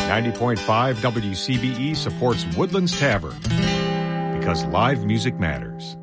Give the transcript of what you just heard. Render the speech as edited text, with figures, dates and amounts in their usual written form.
90.5 WCBE supports Woodlands Tavern because live music matters.